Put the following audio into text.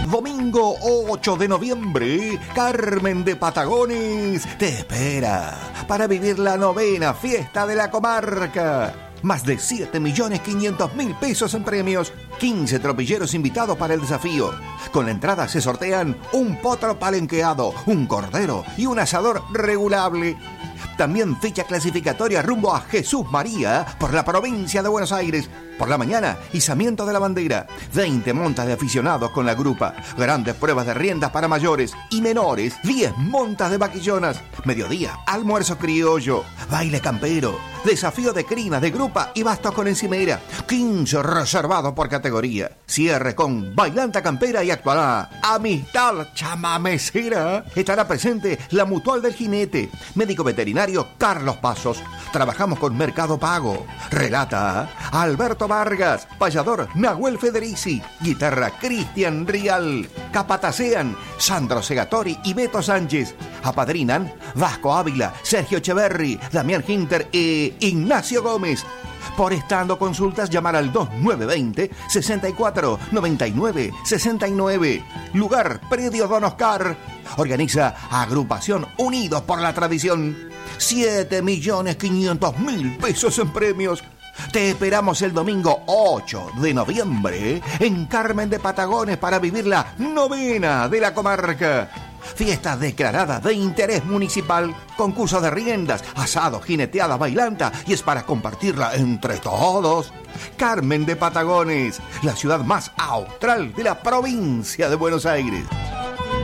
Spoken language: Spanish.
Domingo 8 de noviembre, Carmen de Patagones te espera para vivir la 9ª fiesta de la comarca. Más de 7.500.000 pesos en premios, 15 tropilleros invitados para el desafío. Con la entrada se sortean un potro palenqueado, un cordero y un asador regulable. También ficha clasificatoria rumbo a Jesús María por la provincia de Buenos Aires. Por la mañana, izamiento de la bandera. 20 montas de aficionados con la grupa. Grandes pruebas de riendas para mayores y menores. 10 montas de vaquillonas. Mediodía, almuerzo criollo. Baile campero. Desafío de crinas de grupa y bastos con encimera. 15 reservados por categoría. Cierre con bailanta campera y actuará Amistad Chamamecera. Estará presente la Mutual del Jinete. Médico veterinario Carlos Pasos. Trabajamos con Mercado Pago. Relata Alberto Vargas. Payador Nahuel Federici. Guitarra Cristian Rial. Capatacean Sandro Segatori y Beto Sánchez. Apadrinan Vasco Ávila, Sergio Echeverri, Damián Hinter y Ignacio Gómez. Por estando consultas, llamar al 2920 64 99 69. Lugar Predio Don Oscar. Organiza Agrupación Unidos por la Tradición. 7.500.000 pesos en premios. Te esperamos el domingo 8 de noviembre en Carmen de Patagones para vivir la 9ª de la comarca. Fiesta declarada de interés municipal, concurso de riendas, asado, jineteada, bailanta y es para compartirla entre todos. Carmen de Patagones, la ciudad más austral de la provincia de Buenos Aires.